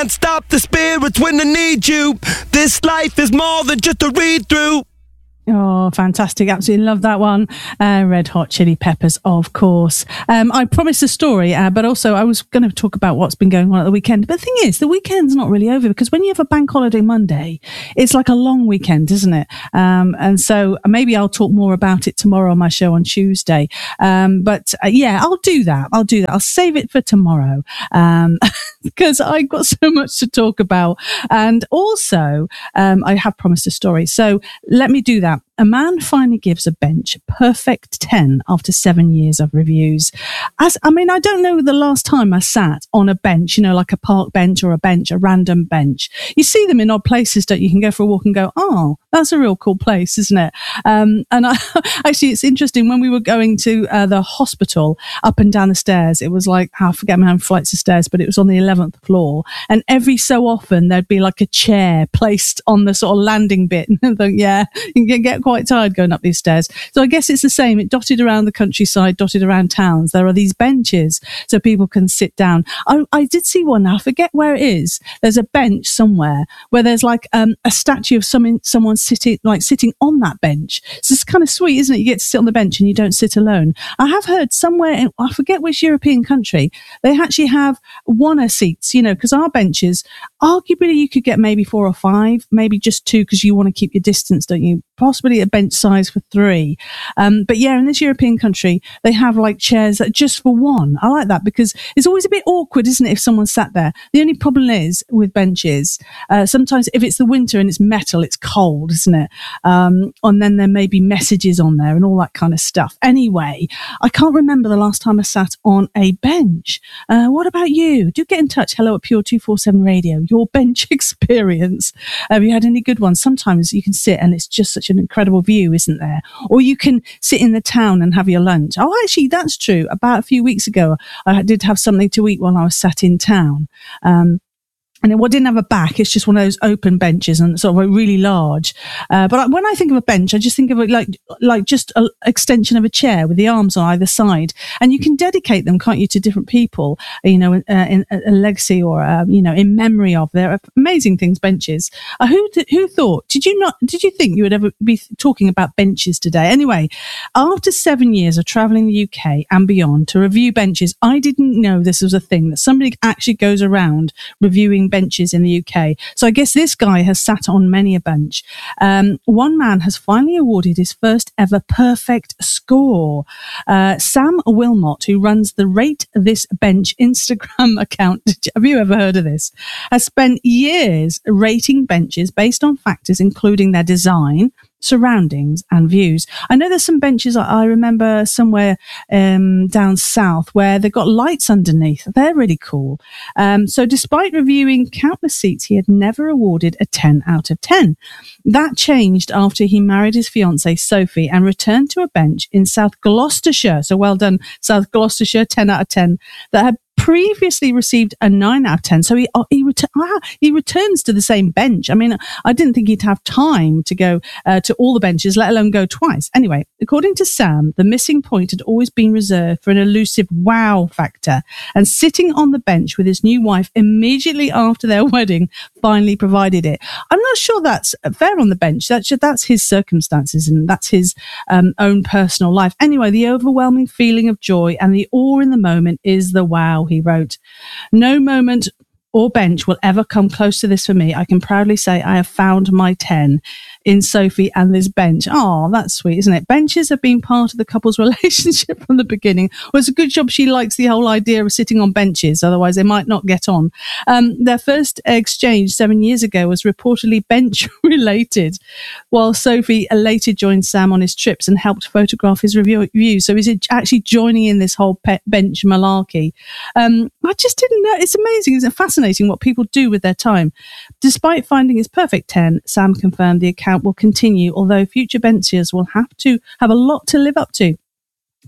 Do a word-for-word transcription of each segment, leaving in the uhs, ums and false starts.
Can't stop the spirits when they need you. This life is more than just a read-through. Oh, fantastic. Absolutely love that one. Uh, Red Hot Chili Peppers, of course. Um, I promised a story, uh, but also I was going to talk about what's been going on at the weekend. But the thing is, the weekend's not really over, because when you have a bank holiday Monday, it's like a long weekend, isn't it? Um, and so maybe I'll talk more about it tomorrow on my show on Tuesday. Um, but uh, yeah, I'll do that. I'll do that. I'll save it for tomorrow, um, because I've got so much to talk about. And also, um, I have promised a story. So let me do that. A man finally gives a bench a perfect ten after seven years of reviews. As I mean, I don't know the last time I sat on a bench, you know, like a park bench or a bench, a random bench. You see them in odd places, don't you? You can go for a walk and go, oh, that's a real cool place, isn't it? Um, and I, actually, it's interesting. When we were going to uh, the hospital, up and down the stairs, it was like, oh, I forget how many flights of stairs, but it was on the eleventh floor. And every so often, there'd be like a chair placed on the sort of landing bit. And I think, yeah, you can get quite tired going up these stairs. So I guess it's the same. It dotted around the countryside, dotted around towns. There are these benches so people can sit down. I, I did see one now. I forget where it is. There's a bench somewhere where there's like um, a statue of some, someone sitting, like sitting on that bench. So it's kind of sweet, isn't it? You get to sit on the bench and you don't sit alone. I have heard somewhere, in, I forget which European country, they actually have one seats, you know, because our benches, arguably you could get maybe four or five, maybe just two, because you want to keep your distance, don't you? Possibly a bench size for three. Um, but yeah, in this European country, they have like chairs that are just for one. I like that, because it's always a bit awkward, isn't it, if someone sat there? The only problem is with benches, uh, sometimes if it's the winter and it's metal, it's cold, isn't it? Um, and then there may be messages on there and all that kind of stuff. Anyway, I can't remember the last time I sat on a bench. Uh, what about you? Do get in touch. Hello at Pure two forty-seven Radio. Your bench experience. Have you had any good ones? Sometimes you can sit and it's just such an incredible view, isn't there? Or you can sit in the town and have your lunch. Oh, actually, that's true. About a few weeks ago, I did have something to eat while I was sat in town. Um, And it well, didn't have a back. It's just one of those open benches and sort of really large. Uh, but when I think of a bench, I just think of it like like just an extension of a chair with the arms on either side. And you can dedicate them, can't you, to different people, you know, in, uh, in a legacy or, uh, you know, in memory of. They're amazing things, benches. Uh, who who thought? Did you not? Did you think you would ever be talking about benches today? Anyway, after seven years of traveling the U K and beyond to review benches, I didn't know this was a thing, that somebody actually goes around reviewing benches in the U K. So I guess this guy has sat on many a bench. Um, one man has finally awarded his first ever perfect score. Uh, Sam Wilmot, who runs the Rate This Bench Instagram account, have you ever heard of this? Has spent years rating benches based on factors including their design, surroundings and views. I know there's some benches I remember somewhere um, down south where they've got lights underneath. They're really cool. Um, so despite reviewing countless seats, he had never awarded a ten out of ten. That changed after he married his fiancée Sophie and returned to a bench in South Gloucestershire. So well done, South Gloucestershire, ten out of ten, that had previously received a nine out of ten. So he he, ret- ah, he returns to the same bench. I mean, I didn't think he'd have time to go uh, to all the benches, let alone go twice. Anyway, according to Sam, the missing point had always been reserved for an elusive wow factor. And sitting on the bench with his new wife immediately after their wedding finally provided it. I'm not sure that's fair on the bench. That's, that's his circumstances and that's his um, own personal life. Anyway, the overwhelming feeling of joy and the awe in the moment is the wow, he wrote. No moment or bench will ever come close to this for me. I can proudly say I have found my ten in Sophie and this bench. Oh, that's sweet, isn't it? Benches have been part of the couple's relationship from the beginning. Well, it's a good job she likes the whole idea of sitting on benches, otherwise they might not get on. Um, their first exchange seven years ago was reportedly bench-related, while Sophie later joined Sam on his trips and helped photograph his reviews. So he's actually joining in this whole pet bench malarkey. Um, I just didn't know. It's amazing, isn't it? Fascinating what people do with their time. Despite finding his perfect ten, Sam confirmed the account will continue, although future benchers will have to have a lot to live up to.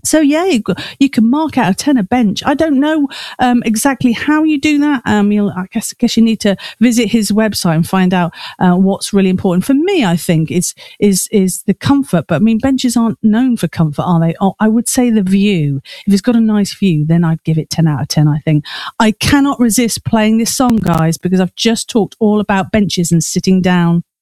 So yeah, you, you can mark out a tenner bench. I don't know um, exactly how you do that. Um, you'll, I guess, I guess you need to visit his website and find out uh, what's really important. For me, I think is is is the comfort. But I mean, benches aren't known for comfort, are they? Oh, I would say the view. If it's got a nice view, then I'd give it ten out of ten. I think I cannot resist playing this song, guys, because I've just talked all about benches and sitting down.